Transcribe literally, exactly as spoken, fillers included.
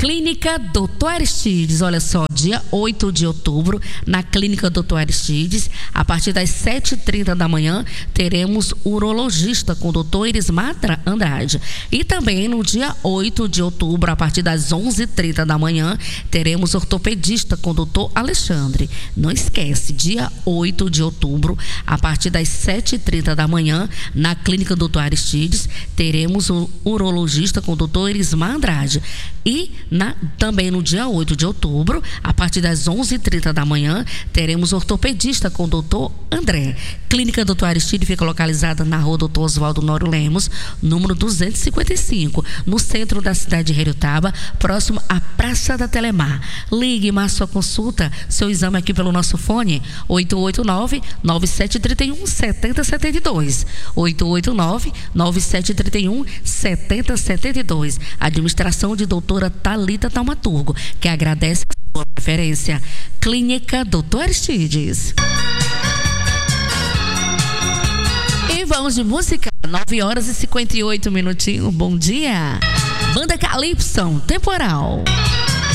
Clínica doutor Aristides, olha só, dia oito de outubro, na Clínica doutor Aristides, a partir das sete e trinta da manhã, teremos urologista com o doutor Irismar Andrade. E também no dia oito de outubro, a partir das onze e trinta da manhã, teremos ortopedista com o doutor Alexandre. Não esquece, dia oito de outubro, a partir das sete e trinta da manhã, na Clínica doutor Aristides, teremos o urologista com o doutor Irismar Andrade. E na, também no dia oito de outubro, a partir das onze e trinta da manhã, teremos ortopedista com o doutor André. Clínica doutor Aristides fica localizada na rua doutor Oswaldo Nório Lemos, número duzentos e cinquenta e cinco, no centro da cidade de Heriotaba, próximo à Praça da Telemar. Ligue, marque sua consulta, seu exame aqui pelo nosso fone, oito oito nove, nove sete três um, sete zero sete dois. oito oito nove, nove sete três um, sete zero sete dois. Administração de doutora Thalita Taumaturgo, que agradece a sua preferência. Clínica doutor Aristides. E vamos de música, nove horas e cinquenta e oito minutinhos. Bom dia. Banda Calypso, Temporal.